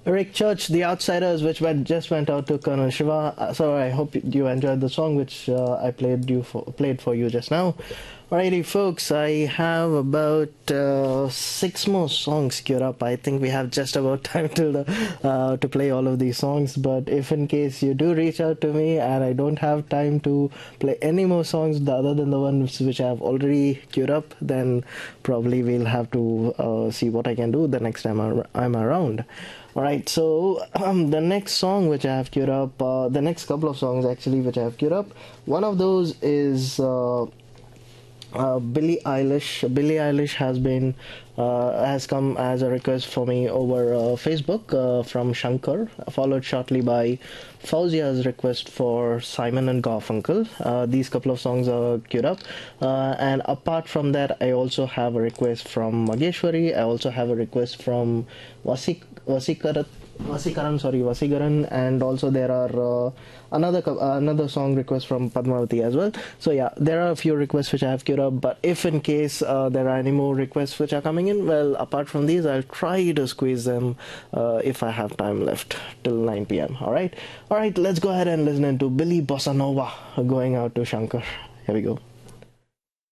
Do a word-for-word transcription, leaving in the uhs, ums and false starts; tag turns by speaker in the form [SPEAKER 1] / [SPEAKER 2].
[SPEAKER 1] Rick Church, The Outsiders, which went, just went out to Colonel Shiva. Uh, So I hope you enjoyed the song which uh, I played you for, played for you just now. Alrighty, folks, I have about uh, six more songs queued up. I think we have just about time till the uh, to play all of these songs. But if in case you do reach out to me and I don't have time to play any more songs other than the ones which I have already queued up, then probably we'll have to uh, see what I can do the next time I'm around. Alright, so um, the next song which I have queued up, uh, the next couple of songs actually which I have queued up, one of those is uh, uh, Billie Eilish. Billie Eilish has been uh, has come as a request for me over uh, Facebook uh, from Shankar, followed shortly by Fauzia's request for Simon and Garfunkel. Uh, these couple of songs are queued up, uh, and apart from that, I also have a request from Mageshwari. I also have a request from Vasik Vasikarat. Vasikaran, sorry, Vasikaran, and also there are uh, another uh, another song request from Padmavati as well. So yeah, there are a few requests which I have queued up, but if in case uh, there are any more requests which are coming in, well, apart from these, I'll try to squeeze them uh, if I have time left till nine p m. Alright, alright, let's go ahead and listen to Billy Bossa Nova going out to Shankar. Here we go.